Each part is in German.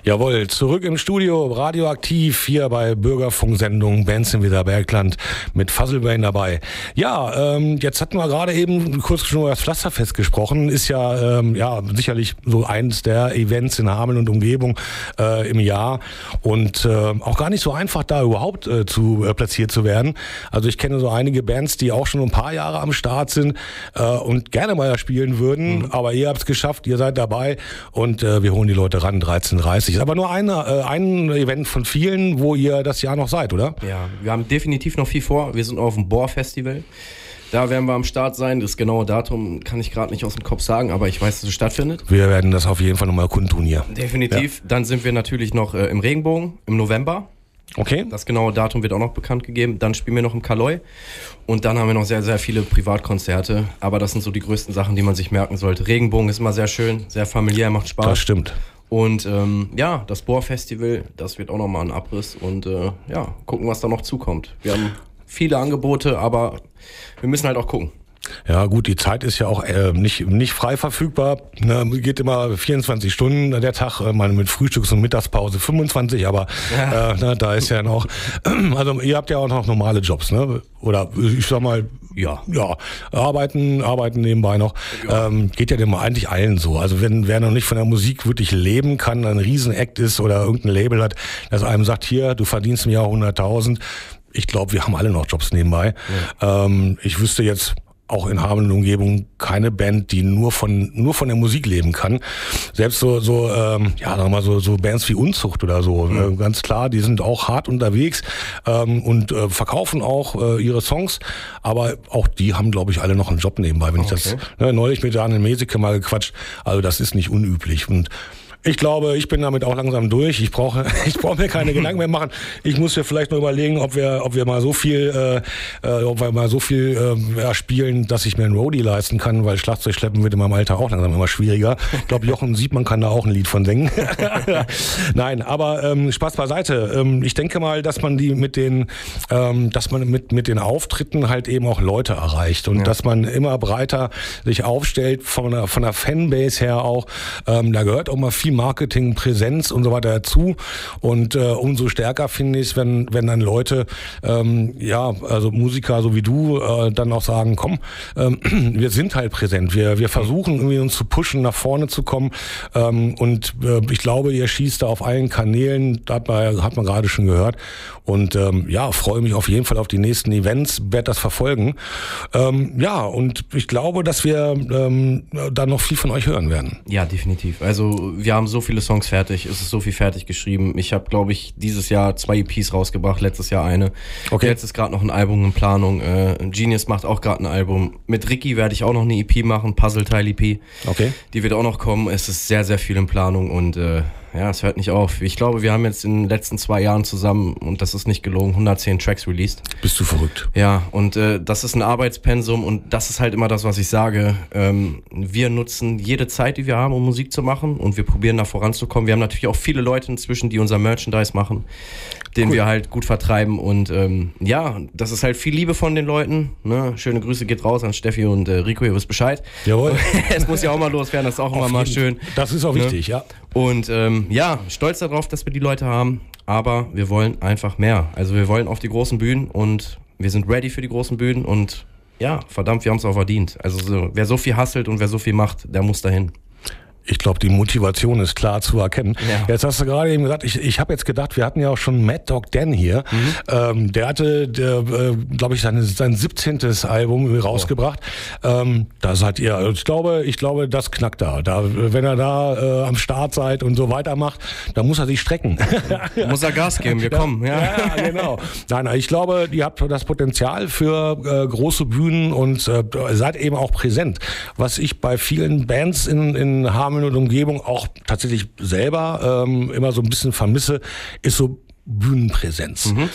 Jawohl, zurück im Studio, radioaktiv, hier bei Bürgerfunksendung Bands im Weserbergland mit Fuzzlebrain dabei. Ja, jetzt hatten wir gerade eben kurz schon über das Pflasterfest gesprochen, ist ja sicherlich so eins der Events in Hameln und Umgebung im Jahr und auch gar nicht so einfach da überhaupt platziert zu werden. Also ich kenne so einige Bands, die auch schon ein paar Jahre am Start sind und gerne mal spielen würden, aber ihr habt es geschafft, ihr seid dabei und wir holen die Leute ran, 13:30. Aber nur ein Event von vielen, wo ihr das Jahr noch seid, oder? Ja, wir haben definitiv noch viel vor. Wir sind auf dem Bohr-Festival. Da werden wir am Start sein. Das genaue Datum kann ich gerade nicht aus dem Kopf sagen, aber ich weiß, dass es stattfindet. Wir werden das auf jeden Fall nochmal kundtun hier. Definitiv. Ja. Dann sind wir natürlich noch im Regenbogen im November. Okay. Das genaue Datum wird auch noch bekannt gegeben. Dann spielen wir noch im Kaloi. Und dann haben wir noch sehr, sehr viele Privatkonzerte. Aber das sind so die größten Sachen, die man sich merken sollte. Regenbogen ist immer sehr schön, sehr familiär, macht Spaß. Das stimmt. Und das Bohr-Festival, das wird auch nochmal ein Abriss und gucken, was da noch zukommt. Wir haben viele Angebote, aber wir müssen halt auch gucken. Ja gut, die Zeit ist ja auch nicht frei verfügbar. Geht immer 24 Stunden der Tag, mal mit Frühstücks- und Mittagspause 25, aber da ist ja noch, also ihr habt ja auch noch normale Jobs, ne? Oder ich sag mal, ja, arbeiten nebenbei noch. Ja. Geht ja dem eigentlich allen so. Also wer noch nicht von der Musik wirklich leben kann, ein Riesen-Act ist oder irgendein Label hat, das einem sagt, hier, du verdienst im Jahr 100.000. Ich glaube, wir haben alle noch Jobs nebenbei. Ja. Ich wüsste jetzt auch in Hameln und Umgebung keine Band, die nur von der Musik leben kann. Selbst so Bands wie Unzucht oder so, ganz klar, die sind auch hart unterwegs und verkaufen auch ihre Songs, aber auch die haben, glaube ich, alle noch einen Job nebenbei. Wenn ich das neulich mit Daniel Meseke mal gequatscht, also das ist nicht unüblich und ich glaube, ich bin damit auch langsam durch. Ich brauche mir keine Gedanken mehr machen. Ich muss mir vielleicht nur überlegen, ob wir mal so viel spielen, dass ich mir einen Roadie leisten kann, weil Schlagzeugschleppen wird in meinem Alter auch langsam immer schwieriger. Ich glaube, Jochen Siebmann kann da auch ein Lied von singen. Nein, aber Spaß beiseite. Ich denke mal, dass man mit den Auftritten halt eben auch Leute erreicht und dass man immer breiter sich aufstellt von der Fanbase her auch. Da gehört auch mal viel Marketing, Präsenz und so weiter dazu. Und umso stärker finde ich es, wenn dann Leute, also Musiker so wie du, dann auch sagen, komm, wir sind halt präsent. Wir versuchen irgendwie uns zu pushen, nach vorne zu kommen. Und ich glaube, ihr schießt da auf allen Kanälen, hat man gerade schon gehört. Und freue mich auf jeden Fall auf die nächsten Events, werde das verfolgen. Und ich glaube, dass wir dann noch viel von euch hören werden. Ja, definitiv. Also wir haben so viele Songs fertig, es ist so viel fertig geschrieben. Ich habe, glaube ich, dieses Jahr 2 EPs rausgebracht, letztes Jahr eine. Okay. Jetzt ist gerade noch ein Album in Planung. Genius macht auch gerade ein Album. Mit Ricky werde ich auch noch eine EP machen, Puzzleteil-EP. Okay. Die wird auch noch kommen. Es ist sehr, sehr viel in Planung und es hört nicht auf. Ich glaube, wir haben jetzt in den letzten 2 Jahren zusammen, und das ist nicht gelogen, 110 Tracks released. Bist du verrückt? Ja, und das ist ein Arbeitspensum und das ist halt immer das, was ich sage. Wir nutzen jede Zeit, die wir haben, um Musik zu machen und wir probieren da voranzukommen. Wir haben natürlich auch viele Leute inzwischen, die unser Merchandise machen, den wir halt gut vertreiben und das ist halt viel Liebe von den Leuten. Ne? Schöne Grüße geht raus an Steffi und Rico, ihr wisst Bescheid. Jawohl. Es muss ja auch mal loswerden, das ist auch immer mal schön. Das ist auch wichtig, ja. Und stolz darauf, dass wir die Leute haben, aber wir wollen einfach mehr. Also wir wollen auf die großen Bühnen und wir sind ready für die großen Bühnen und verdammt, wir haben es auch verdient. Also wer so viel hustelt und wer so viel macht, der muss dahin. Ich glaube, die Motivation ist klar zu erkennen. Ja. Jetzt hast du gerade eben gesagt, ich habe jetzt gedacht, wir hatten ja auch schon Mad Dog Dan hier. Der hatte, glaube ich, sein 17. Album rausgebracht. Da seid ihr, ich glaube, das knackt da. Wenn er da am Start seid und so weitermacht, dann muss er sich strecken. Muss er Gas geben, wir kommen. Ja, genau. Nein, ich glaube, ihr habt das Potenzial für große Bühnen und seid eben auch präsent. Was ich bei vielen Bands in Hameln und Umgebung auch tatsächlich selber immer so ein bisschen vermisse, ist so Bühnenpräsenz.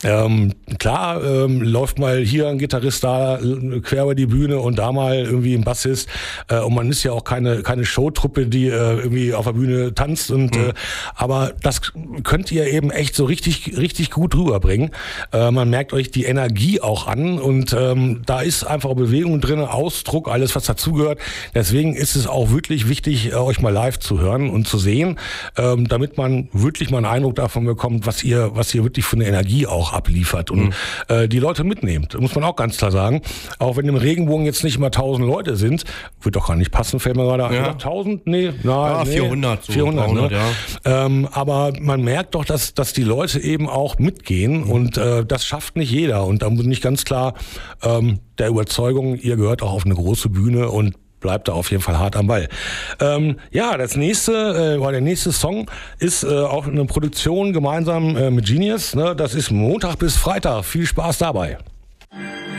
Klar, läuft mal hier ein Gitarrist da quer über die Bühne und da mal irgendwie ein Bassist. Und man ist ja auch keine Showtruppe, die irgendwie auf der Bühne tanzt. Aber das könnt ihr eben echt so richtig gut rüberbringen. Man merkt euch die Energie auch an und da ist einfach Bewegung drin, Ausdruck, alles was dazugehört. Deswegen ist es auch wirklich wichtig, euch mal live zu hören und zu sehen, damit man wirklich mal einen Eindruck davon bekommt, was ihr wirklich für eine Energie auch abliefert und die Leute mitnehmt. Muss man auch ganz klar sagen. Auch wenn im Regenbogen jetzt nicht immer 1000 Leute sind, wird doch gar nicht passen, fällt mir gerade ein. 1000? Nee, 400. So 400, 300, ne? Ja. Aber man merkt doch, dass die Leute eben auch mitgehen und das schafft nicht jeder. Und da bin ich ganz klar der Überzeugung, ihr gehört auch auf eine große Bühne und bleibt da auf jeden Fall hart am Ball. Der nächste Song ist auch eine Produktion gemeinsam mit Genius. Ne? Das ist Montag bis Freitag. Viel Spaß dabei.